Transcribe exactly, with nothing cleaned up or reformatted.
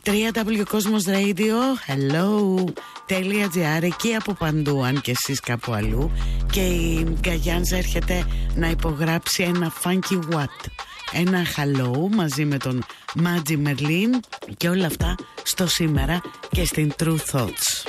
double-u double-u double-u τελεία cosmos radio hello τελεία gr, εκεί από παντού, αν και εσείς κάπου αλλού. Και η Γκαγιάνζα έρχεται να υπογράψει ένα funky what, ένα hello μαζί με τον Μάτζι Μερλίν, και όλα αυτά στο σήμερα και στην True Thoughts.